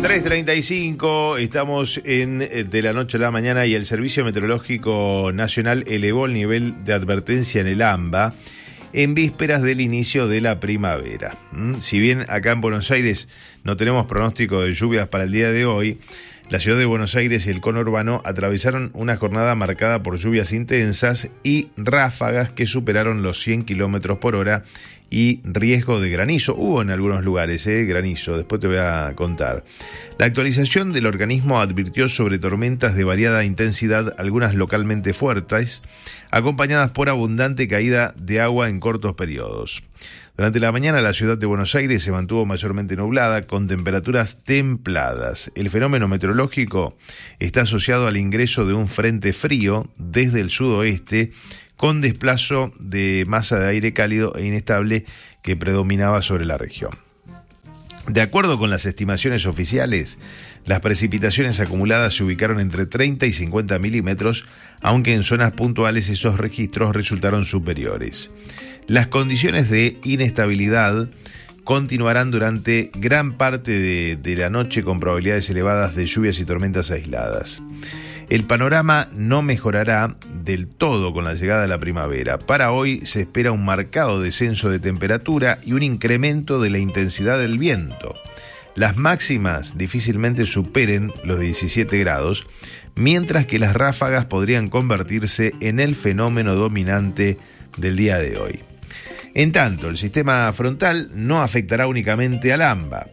3:35, estamos en de la noche a la mañana y el Servicio Meteorológico Nacional elevó el nivel de advertencia en el AMBA en vísperas del inicio de la primavera. Si bien acá en Buenos Aires no tenemos pronóstico de lluvias para el día de hoy, la ciudad de Buenos Aires y el conurbano atravesaron una jornada marcada por lluvias intensas y ráfagas que superaron los 100 kilómetros por hora y riesgo de granizo. Hubo en algunos lugares granizo, después te voy a contar. La actualización del organismo advirtió sobre tormentas de variada intensidad, algunas localmente fuertes, acompañadas por abundante caída de agua en cortos periodos. Durante la mañana la ciudad de Buenos Aires se mantuvo mayormente nublada con temperaturas templadas. El fenómeno meteorológico está asociado al ingreso de un frente frío desde el sudoeste con desplazo de masa de aire cálido e inestable que predominaba sobre la región. De acuerdo con las estimaciones oficiales, las precipitaciones acumuladas se ubicaron entre 30 y 50 milímetros, aunque en zonas puntuales esos registros resultaron superiores. Las condiciones de inestabilidad continuarán durante gran parte de la noche con probabilidades elevadas de lluvias y tormentas aisladas. El panorama no mejorará del todo con la llegada de la primavera. Para hoy se espera un marcado descenso de temperatura y un incremento de la intensidad del viento. Las máximas difícilmente superen los 17 grados, mientras que las ráfagas podrían convertirse en el fenómeno dominante del día de hoy. En tanto, el sistema frontal no afectará únicamente al AMBA.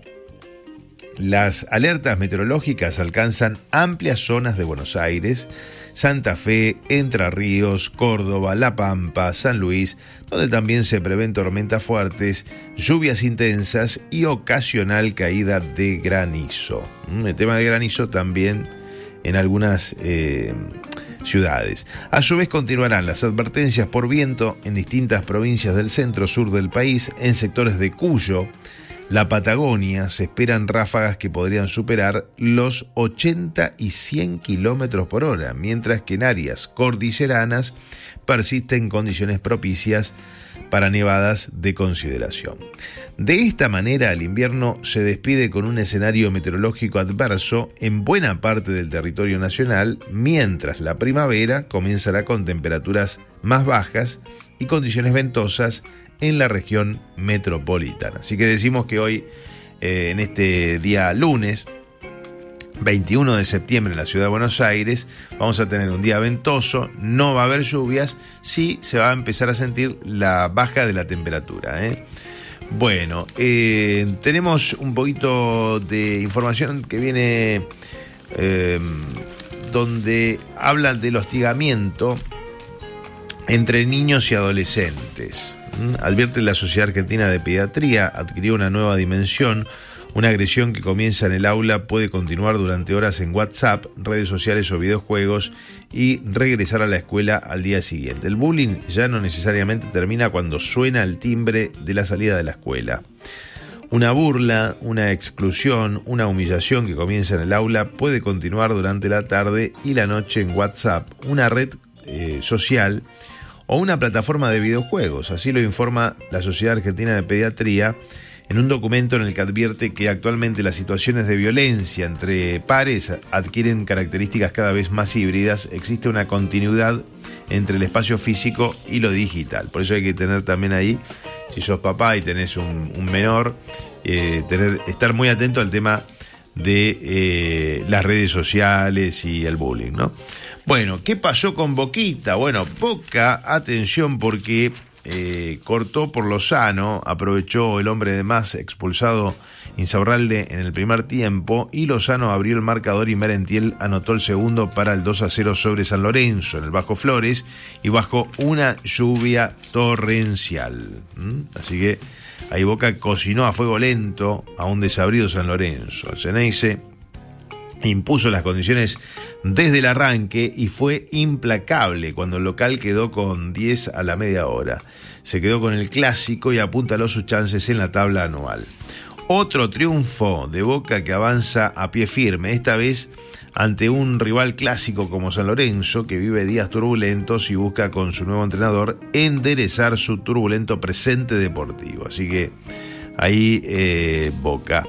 Las alertas meteorológicas alcanzan amplias zonas de Buenos Aires, Santa Fe, Entre Ríos, Córdoba, La Pampa, San Luis, donde también se prevén tormentas fuertes, lluvias intensas y ocasional caída de granizo. El tema del granizo también en algunas ciudades. A su vez continuarán las advertencias por viento en distintas provincias del centro-sur del país. En sectores de Cuyo, la Patagonia, se esperan ráfagas que podrían superar los 80 y 100 kilómetros por hora, mientras que en áreas cordilleranas persisten condiciones propicias para nevadas de consideración. De esta manera, el invierno se despide con un escenario meteorológico adverso en buena parte del territorio nacional, mientras la primavera comenzará con temperaturas más bajas y condiciones ventosas en la región metropolitana. Así que decimos que hoy, en este día lunes, 21 de septiembre en la ciudad de Buenos Aires, vamos a tener un día ventoso, no va a haber lluvias, sí se va a empezar a sentir la baja de la temperatura. Bueno, tenemos un poquito de información que viene donde hablan del hostigamiento entre niños y adolescentes. Advierte la Sociedad Argentina de Pediatría, adquirió una nueva dimensión. Una agresión que comienza en el aula puede continuar durante horas en WhatsApp, redes sociales o videojuegos y regresar a la escuela al día siguiente. El bullying ya no necesariamente termina cuando suena el timbre de la salida de la escuela. Una burla, una exclusión, una humillación que comienza en el aula puede continuar durante la tarde y la noche en WhatsApp, una red social o una plataforma de videojuegos. Así lo informa la Sociedad Argentina de Pediatría en un documento en el que advierte que actualmente las situaciones de violencia entre pares adquieren características cada vez más híbridas. Existe una continuidad entre el espacio físico y lo digital. Por eso hay que tener también ahí, si sos papá y tenés un menor, estar muy atento al tema de las redes sociales y el bullying, ¿no? Bueno, ¿qué pasó con Boquita? Bueno, Boca, atención, porque cortó por Lozano, aprovechó el hombre de más expulsado Insaurralde en el primer tiempo y Lozano abrió el marcador y Merentiel anotó el segundo para el 2-0 sobre San Lorenzo en el Bajo Flores y bajo una lluvia torrencial. Así que ahí Boca cocinó a fuego lento a un desabrido San Lorenzo. El Ceneice impuso las condiciones desde el arranque y fue implacable cuando el local quedó con 10 a la media hora. Se quedó con el clásico y apuntaló sus chances en la tabla anual. Otro triunfo de Boca que avanza a pie firme, esta vez ante un rival clásico como San Lorenzo, que vive días turbulentos y busca con su nuevo entrenador enderezar su turbulento presente deportivo. Así que ahí Boca.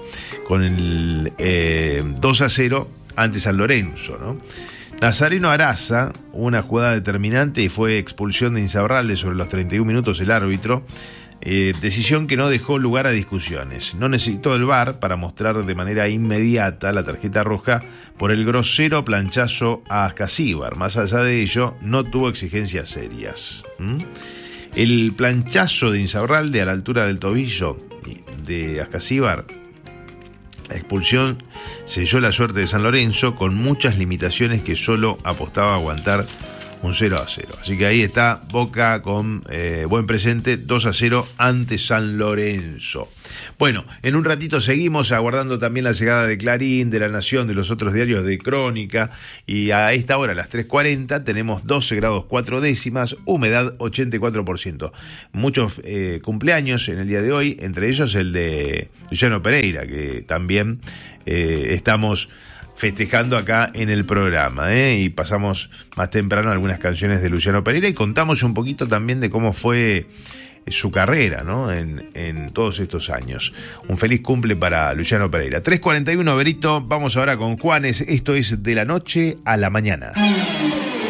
con el 2-0 ante San Lorenzo, ¿no? Nazareno Araza, una jugada determinante y fue expulsión de Insaurralde sobre los 31 minutos el árbitro. Decisión que no dejó lugar a discusiones. No necesitó el VAR para mostrar de manera inmediata la tarjeta roja por el grosero planchazo a Ascasíbar. Más allá de ello, no tuvo exigencias serias. El planchazo de Insaurralde a la altura del tobillo de Ascasíbar, la expulsión selló la suerte de San Lorenzo con muchas limitaciones que solo apostaba a aguantar un 0-0. Así que ahí está Boca con buen presente, 2-0 ante San Lorenzo. Bueno, en un ratito seguimos aguardando también la llegada de Clarín, de La Nación, de los otros diarios de Crónica, y a esta hora, a las 3:40, tenemos 12 grados 4 décimas, humedad 84%. Muchos cumpleaños en el día de hoy, entre ellos el de Luciano Pereira, que también estamos festejando acá en el programa, y pasamos más temprano algunas canciones de Luciano Pereira y contamos un poquito también de cómo fue su carrera, ¿no? en todos estos años. Un feliz cumple para Luciano Pereira. 3:41, Berito, vamos ahora con Juanes, esto es De la Noche a la Mañana.